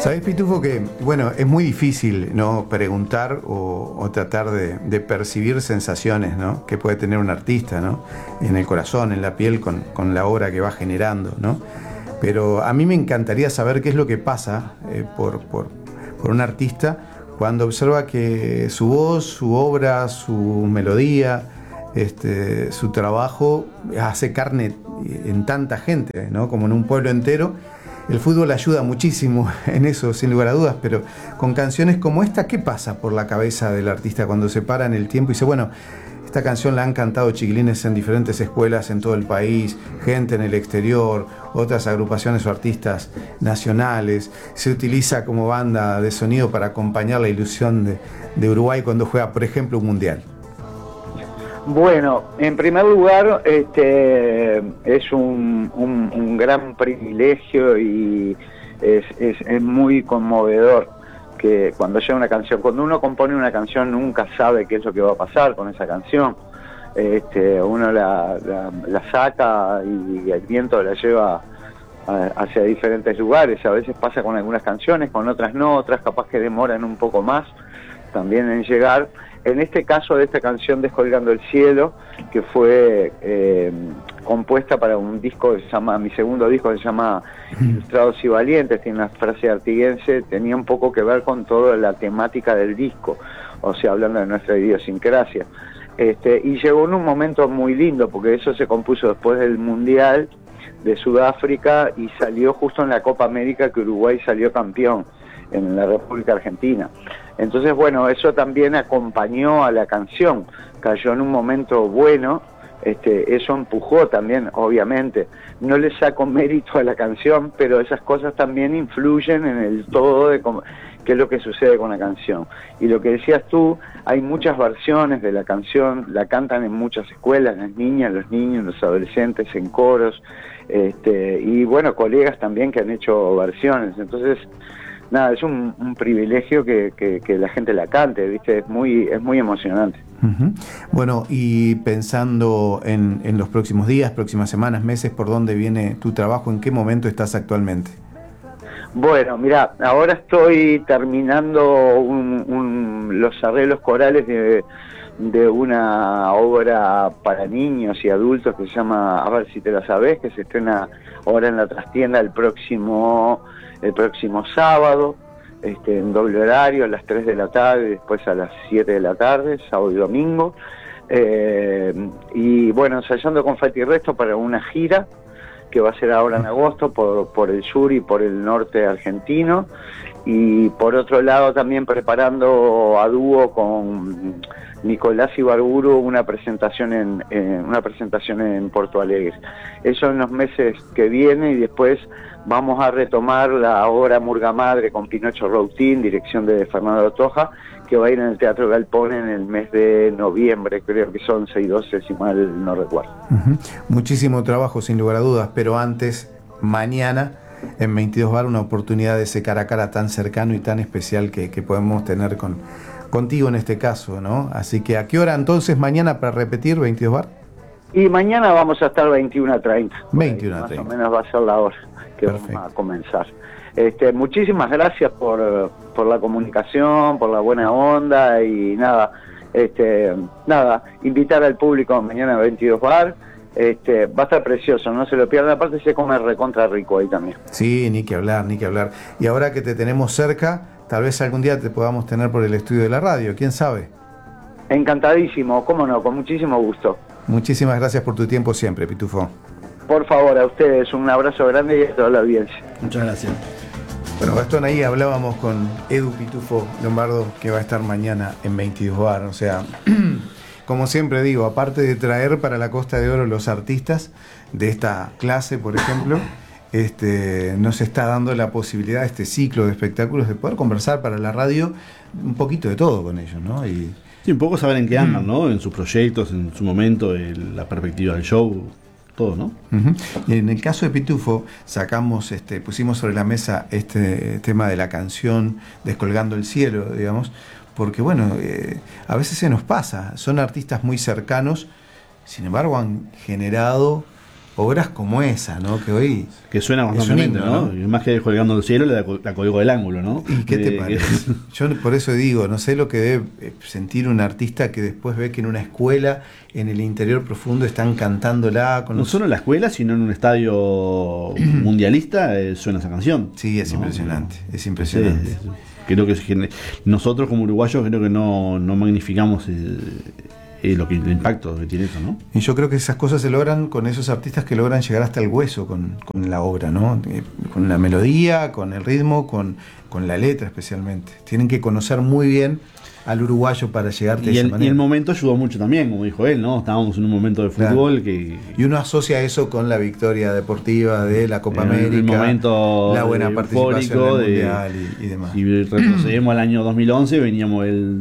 Sabés, Pitufo, que bueno, es muy difícil, ¿no?, preguntar o tratar de percibir sensaciones, ¿no?, que puede tener un artista, ¿no?, en el corazón, en la piel, con la obra que va generando, ¿no? Pero a mí me encantaría saber qué es lo que pasa por un artista cuando observa que su voz, su obra, su melodía, su trabajo hace carne en tanta gente, ¿no?, como en un pueblo entero. El fútbol ayuda muchísimo en eso, sin lugar a dudas, pero con canciones como esta, ¿qué pasa por la cabeza del artista cuando se para en el tiempo y dice, bueno, esta canción la han cantado chiquilines en diferentes escuelas en todo el país, gente en el exterior, otras agrupaciones o artistas nacionales, se utiliza como banda de sonido para acompañar la ilusión de Uruguay cuando juega, por ejemplo, un mundial? Bueno, en primer lugar, es un gran privilegio y es muy conmovedor que cuando llega una canción, cuando uno compone una canción nunca sabe qué es lo que va a pasar con esa canción. Uno la saca y el viento la lleva hacia diferentes lugares. A veces pasa con algunas canciones, con otras no, otras capaz que demoran un poco más también en llegar. En este caso de esta canción Descolgando el Cielo, que fue compuesta para un disco que se llama, mi segundo disco que se llama Ilustrados y Valientes, tiene una frase artiguense, tenía un poco que ver con toda la temática del disco, o sea, hablando de nuestra idiosincrasia. Y llegó en un momento muy lindo, porque eso se compuso después del Mundial de Sudáfrica y salió justo en la Copa América que Uruguay salió campeón en la República Argentina. Entonces, bueno, eso también acompañó a la canción, cayó en un momento bueno, eso empujó también, obviamente. No le saco mérito a la canción, pero esas cosas también influyen en el todo de qué es lo que sucede con la canción. Y lo que decías tú, hay muchas versiones de la canción, la cantan en muchas escuelas, las niñas, los niños, los adolescentes, en coros, y bueno, colegas también que han hecho versiones. Entonces, nada, es un privilegio que la gente la cante, ¿viste? Es muy emocionante. Uh-huh. Bueno, y pensando en los próximos días, próximas semanas, meses, ¿por dónde viene tu trabajo? ¿En qué momento estás actualmente? Bueno, mira, ahora estoy terminando los arreglos corales de una obra para niños y adultos que se llama A ver si te la sabés, que se estrena ahora en la trastienda el próximo sábado, en doble horario, a las 3 de la tarde, después a las 7 de la tarde, sábado y domingo. Y bueno, ensayando con Falta y Resto para una gira que va a ser ahora en agosto por el sur y por el norte argentino. Y por otro lado también preparando a dúo con Nicolás Ibarburu una presentación en Porto Alegre. Eso en los meses que vienen, y después vamos a retomar la obra Murga Madre con Pinocho Routín, dirección de Fernando Toja, que va a ir en el Teatro Galpón en el mes de noviembre, creo que son 11 y 12, si mal no recuerdo. Uh-huh. Muchísimo trabajo, sin lugar a dudas, pero antes, mañana, en 22 Bar, una oportunidad de ese cara a cara tan cercano y tan especial que podemos tener contigo en este caso, ¿no? Así que, ¿a qué hora entonces mañana para repetir 22 Bar? Y mañana vamos a estar 21:30. 21:30. Más o menos va a ser la hora que Perfecto. vamos a comenzar. Muchísimas gracias por la comunicación, por la buena onda y nada, invitar al público mañana a 22 Bar. Va a estar precioso, no se lo pierdan, aparte se come recontra rico ahí también. Sí, ni que hablar. Y ahora que te tenemos cerca, tal vez algún día te podamos tener por el estudio de la radio, ¿quién sabe? Encantadísimo, cómo no, con muchísimo gusto. Muchísimas gracias por tu tiempo siempre, Pitufo. Por favor, a ustedes un abrazo grande y a toda la audiencia. Muchas gracias. Bueno, Gastón, ahí hablábamos con Edu Pitufo Lombardo, que va a estar mañana en 22 Bar. O sea, como siempre digo, aparte de traer para la Costa de Oro los artistas de esta clase, por ejemplo, nos está dando la posibilidad, este ciclo de espectáculos, de poder conversar para la radio un poquito de todo con ellos, ¿no? Y sí, un poco saber en qué andan, ¿no? En sus proyectos, en su momento, la perspectiva del show, todo, ¿no? Uh-huh. Y en el caso de Pitufo, pusimos sobre la mesa este tema de la canción Descolgando el Cielo, digamos, porque bueno, a veces se nos pasa, son artistas muy cercanos, sin embargo han generado obras como esa, ¿no? Que hoy... Que suena es un constantemente, himno, ¿no? Y más que colgando el cielo, la colgó del ángulo, ¿no? ¿Y qué te parece? Yo por eso digo, no sé lo que debe sentir un artista que después ve que en una escuela, en el interior profundo, están cantándola con No los... solo en la escuela, sino en un estadio mundialista suena esa canción. Sí, es ¿no? impresionante, es impresionante. Sí, creo que nosotros como uruguayos creo que no magnificamos el impacto que tiene eso, ¿no? Y yo creo que esas cosas se logran con esos artistas que logran llegar hasta el hueso con la obra, ¿no? Con la melodía, con el ritmo, con la letra especialmente. Tienen que conocer muy bien al uruguayo para llegar de esa manera. Y el momento ayudó mucho también, como dijo él, ¿no? Estábamos en un momento de fútbol Y uno asocia eso con la victoria deportiva de la Copa América, el momento la buena participación en el Mundial y demás. Si retrocedemos al año 2011, veníamos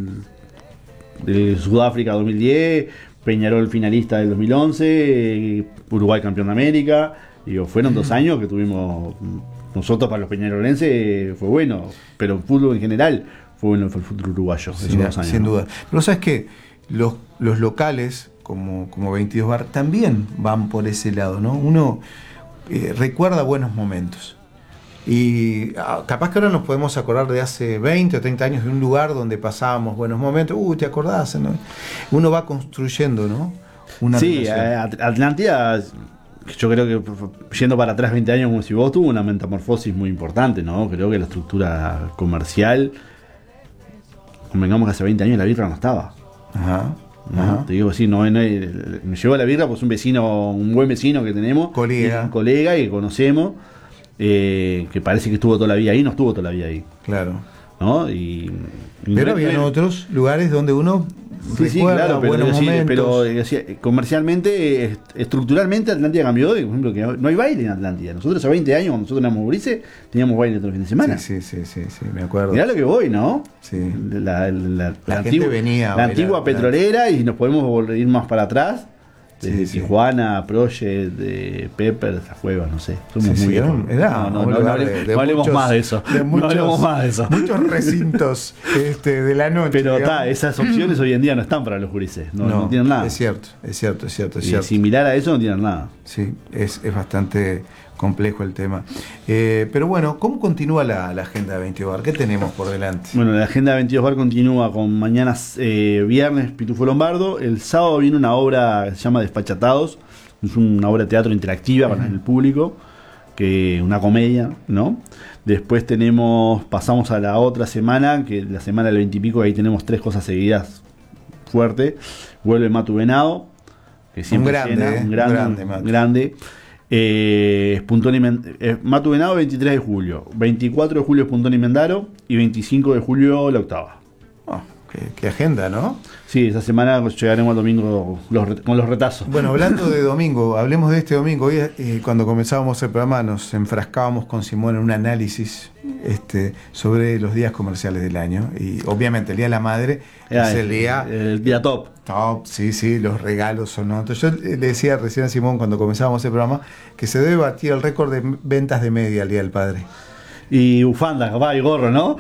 de Sudáfrica 2010, Peñarol finalista del 2011, Uruguay campeón de América. Digo, fueron 2 años que tuvimos nosotros para los peñarolenses, fue bueno, pero el fútbol en general fue bueno, fue el fútbol uruguayo. Sin, 2 años, sin ¿no? duda. Pero sabes que los locales, como 22 Bar, también van por ese lado, ¿no? Uno recuerda buenos momentos. Y capaz que ahora nos podemos acordar de hace 20 o 30 años de un lugar donde pasábamos buenos momentos. ¿Te acordás? ¿No? Uno va construyendo, ¿no? Una relación. Atlántida, yo creo que yendo para atrás 20 años como si vos, tuvo una metamorfosis muy importante, ¿no? Creo que la estructura comercial, convengamos que hace 20 años la birra no estaba. Ajá. ¿No? Ajá. Te digo, sí, me llegó la birra, pues un buen vecino que tenemos, un colega que conocemos, que parece que estuvo toda la vida ahí, no estuvo toda la vida ahí. Claro. ¿No? Pero había otros lugares donde uno recuerda claro, buenos momentos. pero comercialmente, estructuralmente Atlántida cambió, por ejemplo, que no hay baile en Atlántida. Nosotros hace 20 años, cuando nosotros éramos gurises, teníamos baile todos los fines de semana. Sí, me acuerdo. Mirá lo que voy, ¿no? Sí. La gente venía a la bailar, antigua petrolera, y nos podemos ir más para atrás. Desde Tijuana, Project, de Pepper, esas cuevas, no sé. Somos muy viejos. No hablemos más de eso. No hablemos más de eso. Muchos recintos de la noche. Pero esas opciones hoy en día no están para los gurises. No tienen nada. Es cierto. Similar a eso no tienen nada. Sí, es bastante complejo el tema. Pero bueno, ¿cómo continúa la agenda de 22 Bar? ¿Qué tenemos por delante? Bueno, la agenda de 22 Bar continúa con mañana viernes Pitufo Lombardo. El sábado viene una obra que se llama Desfachatados. Es una obra de teatro interactiva para el público, una comedia, ¿no? Después pasamos a la otra semana, que la semana del 20 y pico, ahí tenemos 3 cosas seguidas fuertes. Vuelve Matu Venado, que siempre un grande. Matu Venado 23 de julio, 24 de julio es Puntón y Mendaro y 25 de julio la octava. Qué agenda, ¿no? Sí, esa semana llegaremos al domingo con los retazos. Bueno, hablando de domingo, hablemos de este domingo. Hoy, cuando comenzábamos el programa, nos enfrascábamos con Simón en un análisis sobre los días comerciales del año. Y obviamente el Día de la Madre es el día top. Top, sí, los regalos son otros. Yo le decía recién a Simón cuando comenzábamos el programa que se debe batir el récord de ventas de media al Día del Padre. Y bufanda, capaz, y gorro, ¿no?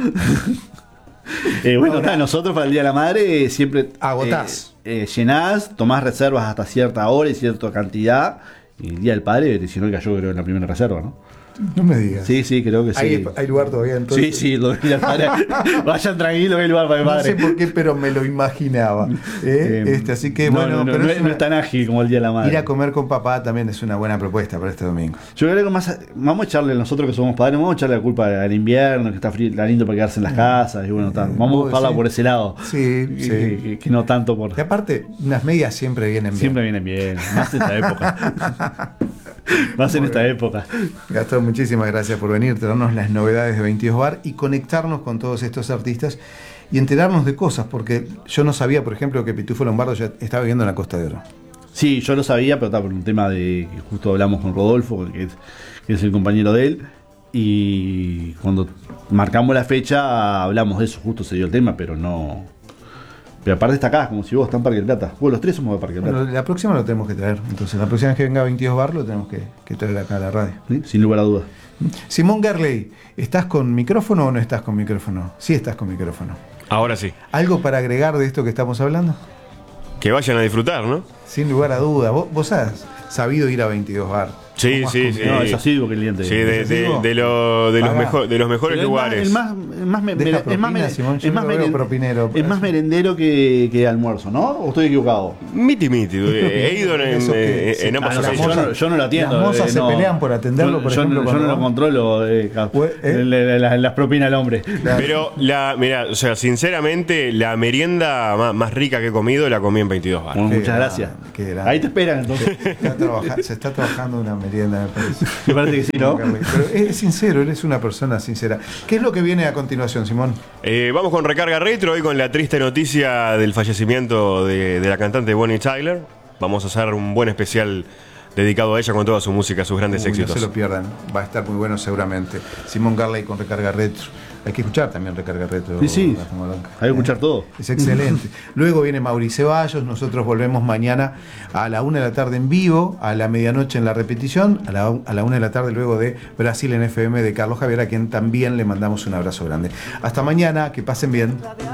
Nosotros para el Día de la Madre siempre agotás, llenás, tomás reservas hasta cierta hora y cierta cantidad. Y el Día del Padre te hicieron que yo creo en la primera reserva, ¿no? No me digas. Sí, creo que sí. ¿Hay lugar todavía entonces? Sí, lo del Padre. Vayan tranquilos que hay lugar para el Padre. No sé por qué, pero me lo imaginaba. Así que no es tan ágil como el Día de la Madre. Ir a comer con papá también es una buena propuesta para este domingo. Yo creo que vamos a echarle, nosotros que somos padres, vamos a echarle la culpa al invierno, que está frío, está lindo para quedarse en las casas. Y bueno, vamos a buscarla por ese lado. Sí. Que no tanto por. Y aparte, unas medias siempre vienen bien. Siempre vienen bien, más en esta época. Más en esta época. Gastón, muchísimas gracias por venir, traernos las novedades de 22 Bar y conectarnos con todos estos artistas y enterarnos de cosas, porque yo no sabía, por ejemplo, que Pitufo Lombardo ya estaba viviendo en la Costa de Oro. Sí, yo lo sabía, pero está por un tema de que justo hablamos con Rodolfo, que es el compañero de él, y cuando marcamos la fecha hablamos de eso, justo se dio el tema, pero no. Pero aparte está acá, como si vos estás en Parque del Plata. Los 3 somos de Parque del Plata. Bueno, la próxima lo tenemos que traer. Entonces, la próxima vez que venga 22 Bar lo tenemos que traer acá a la radio. ¿Sí? Sin lugar a dudas. Simón Gerley, ¿estás con micrófono o no estás con micrófono? Sí, estás con micrófono. Ahora sí. ¿Algo para agregar de esto que estamos hablando? que vayan a disfrutar, ¿no? Sin lugar a dudas. ¿Vos has sabido ir a 22 Bar? Sí, sí, sí. No, es asiduo cliente. Sí, de los mejores lugares. Es más merendero que almuerzo, ¿no? ¿O estoy equivocado? Miti. He ido en ambas ocasiones. Yo no lo atiendo. Las mozas se pelean por atenderlo, por ejemplo. Yo no lo controlo, las propinas al hombre. Pero, mira, o sea, sinceramente, la merienda más rica que he comido la comí en 22 Bar. Bueno, muchas gracias. Ahí te esperan, entonces. Se está trabajando una merienda, me parece. Me parece que sí, ¿no? Pero es sincero, él es una persona sincera. ¿Qué es lo que viene a continuación, Simón? Vamos con Recarga Retro, hoy con la triste noticia del fallecimiento de la cantante Bonnie Tyler. Vamos a hacer un buen especial dedicado a ella con toda su música, sus grandes éxitos. No se lo pierdan, va a estar muy bueno seguramente. Simón Garley con Recarga Retro. Hay que escuchar también Recarga Retro. Sí, hay que escuchar todo. Es excelente. Luego viene Mauricio Ceballos, nosotros volvemos mañana a la 1 de la tarde en vivo, a la medianoche en la repetición, a la 1 de la tarde luego de Brasil en FM de Carlos Javier, a quien también le mandamos un abrazo grande. Hasta mañana, que pasen bien.